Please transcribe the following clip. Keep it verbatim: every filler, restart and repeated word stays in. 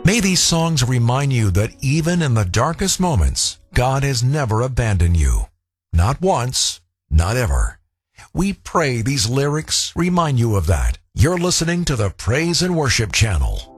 May these songs remind you that even in the darkest moments, God has never abandoned you. Not once, not ever. We pray these lyrics remind you of that. You're listening to the Praise and Worship Channel.